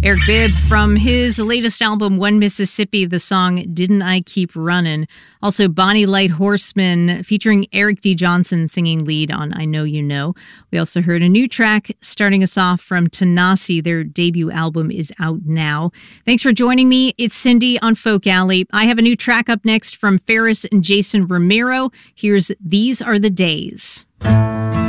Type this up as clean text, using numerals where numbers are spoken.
Eric Bibb from his latest album, One Mississippi, the song Didn't I Keep Runnin'. Also, Bonnie Light Horseman featuring Eric D. Johnson singing lead on I Know You Know. We also heard a new track starting us off from Tanasi. Their debut album is out now. Thanks for joining me. It's Cindy on Folk Alley. I have a new track up next from Ferris and Jason Romero. Here's These Are the Days.